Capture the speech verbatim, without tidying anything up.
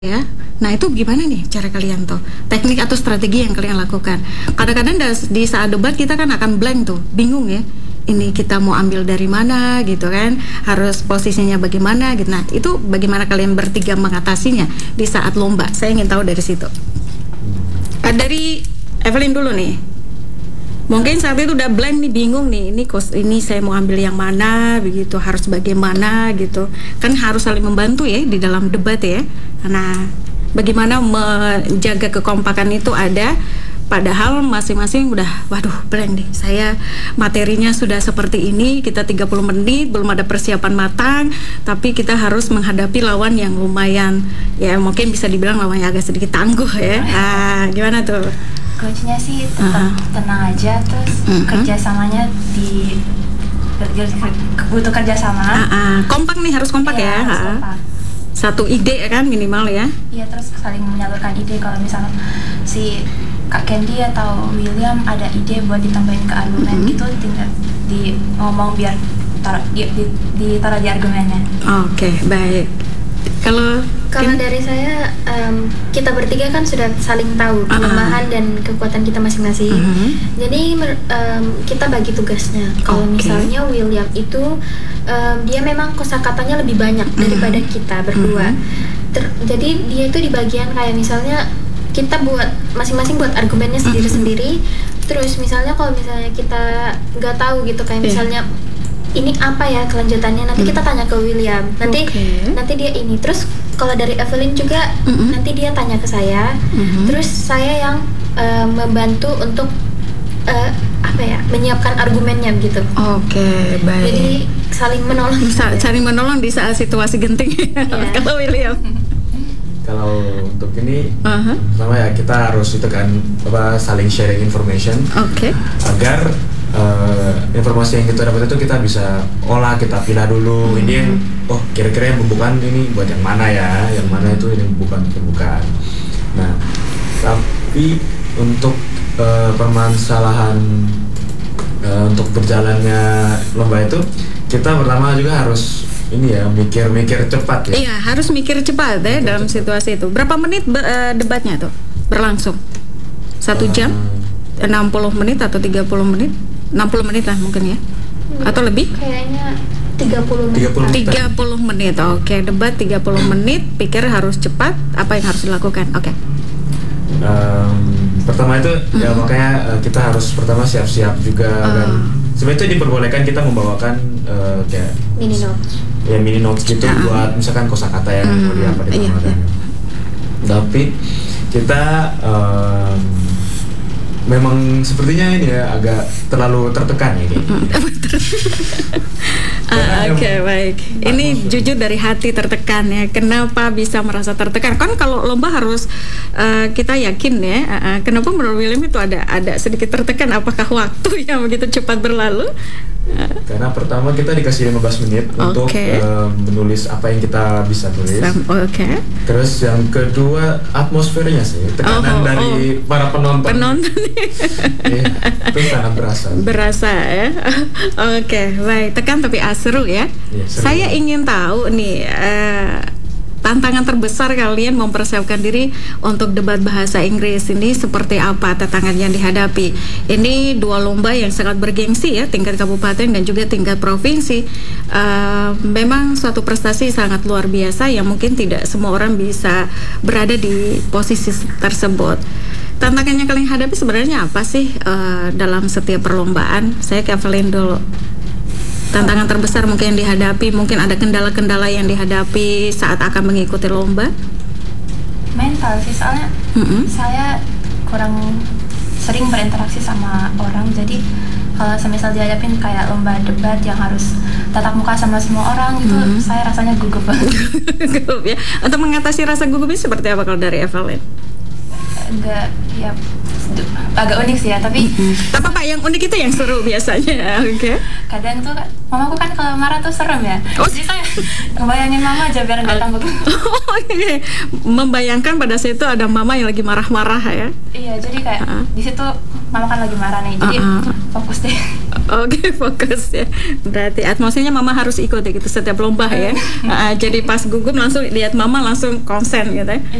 ya. Nah itu gimana nih cara kalian tuh, teknik atau strategi yang kalian lakukan? Kadang-kadang di saat debat kita kan akan blank tuh, bingung ya, ini kita mau ambil dari mana gitu kan, harus posisinya bagaimana gitu. Nah itu bagaimana kalian bertiga mengatasinya di saat lomba? Saya ingin tahu dari situ. Uh, dari Evelyn dulu nih. Mungkin saat itu udah blank nih, bingung nih, ini kos ini saya mau ambil yang mana begitu, harus bagaimana gitu. Kan harus saling membantu ya di dalam debat ya. Nah, bagaimana menjaga kekompakan itu ada, padahal masing-masing udah waduh blank deh. Saya materinya sudah seperti ini, kita tiga puluh menit belum ada persiapan matang, tapi kita harus menghadapi lawan yang lumayan ya mungkin bisa dibilang lawannya agak sedikit tangguh ya. Ah, gimana tuh? Kuncinya sih tetap uh-huh. tenang aja, terus uh-huh. kerjasamanya di butuh kerjasama. Uh-huh. Kompak nih, harus kompak ya. ya harus kompak. Satu ide kan minimal ya. Iya, terus saling menyalurkan ide. Kalau misalnya si Kak Candy atau William ada ide buat ditambahin ke argumen uh-huh. gitu, tinggal di ngomong biar tar, di, di, ditaruh di argumennya. Oke, okay, baik. Kalau Kalau dari saya, um, kita bertiga kan sudah saling tahu kelemahan uh-huh. dan kekuatan kita masing-masing. Uh-huh. Jadi um, kita bagi tugasnya. Kalau okay. misalnya William itu um, dia memang kosakatanya lebih banyak uh-huh. daripada kita berdua. Uh-huh. Ter- jadi dia itu di bagian kayak misalnya kita buat masing-masing buat argumennya sendiri-sendiri. Uh-huh. Terus misalnya kalau misalnya kita nggak tahu gitu kayak yeah. misalnya ini apa ya kelanjutannya, nanti kita tanya ke William, nanti okay. nanti dia ini. Terus kalau dari Evelyn juga mm-hmm. nanti dia tanya ke saya, mm-hmm. terus saya yang uh, membantu untuk uh, apa ya menyiapkan argumennya gitu. Oke, okay, baik. Jadi saling menolong. Sa- saling menolong di saat situasi genting. Yeah. Kalau William. Kalau untuk ini, uh-huh. pertama ya kita harus itu kan apa saling sharing information, okay. agar uh, informasi yang kita dapat itu kita bisa olah, kita pilih dulu. Hmm. Ini yang oh kira-kira yang pembukaan ini buat yang mana ya, yang mana itu ini bukan pembukaan. Nah, tapi untuk uh, permasalahan uh, untuk berjalannya lomba itu kita pertama juga harus ini ya mikir-mikir cepat ya. Iya, harus mikir cepat ya dalam cepat. Situasi itu. Berapa menit be- uh, debatnya tuh berlangsung? Satu uh, jam? enam puluh menit atau tiga puluh menit? enam puluh menit lah mungkin ya? Atau lebih? Kayaknya tiga puluh menit. tiga puluh menit. Oke, debat tiga puluh menit, pikir harus cepat, apa yang harus dilakukan? Oke. Um, pertama itu mm-hmm. ya makanya uh, kita harus pertama siap-siap juga uh. dan sebenarnya itu diperbolehkan kita membawakan uh, kayak mini notes. Ya mini notes gitu uh. buat misalkan kosakata yang mm-hmm. mau diapa di iya, iya. Tapi kita um, memang sepertinya ini ya agak terlalu tertekan ya kayak gitu. ah, Oke okay, baik. Ini jujur dari hati tertekan ya. Kenapa bisa merasa tertekan? Kan kalau lomba harus uh, kita yakin ya. Uh, uh, kenapa menurut William itu ada ada sedikit tertekan? Apakah waktu yang begitu cepat berlalu? Karena pertama kita dikasih lima belas menit okay. untuk uh, menulis apa yang kita bisa tulis. Oke. Okay. Terus yang kedua atmosfernya sih, tekanan oh, oh, dari oh. para penonton. Penonton. eh, itu sangat berasa. Berasa ya. Oke, okay, baik. Tekan tapi ah, seru ya. ya seru Saya ya. ingin tahu nih. Uh, tantangan terbesar kalian mempersiapkan diri untuk debat bahasa Inggris ini seperti apa tantangan yang dihadapi? Ini dua lomba yang sangat bergengsi ya, tingkat kabupaten dan juga tingkat provinsi. Uh, memang suatu prestasi sangat luar biasa yang mungkin tidak semua orang bisa berada di posisi tersebut. Tantangan yang kalian hadapi sebenarnya apa sih uh, dalam setiap perlombaan? Saya ke Evelyn dulu. Tantangan terbesar mungkin yang dihadapi, mungkin ada kendala-kendala yang dihadapi saat akan mengikuti lomba? Mental sih, soalnya mm-hmm. saya kurang sering berinteraksi sama orang, jadi kalau semisal dihadapin kayak lomba debat yang harus tatap muka sama semua orang gitu, mm-hmm. saya rasanya gugup banget. Gugup ya. Untuk mengatasi rasa gugupnya seperti apa kalau dari Evelyn? Enggak, ya agak unik sih ya, tapi mm-hmm. apa pak yang unik itu yang seru biasanya. Oke. Okay. Kadang tuh mamaku kan kalau marah tuh serem ya. Oh. Jadi saya ngebayangin mama aja biar nggak tambah. Oh iya. Membayangkan pada saat itu ada mama yang lagi marah-marah ya. Iya, jadi kayak uh-huh. di situ mama kan lagi marah nih, jadi Uh-uh. fokus deh. Oke, fokus ya. Berarti atmosfernya mama harus ikut ya gitu setiap lomba ya. Uh, jadi pas gugup langsung lihat mama langsung konsen gitu ya.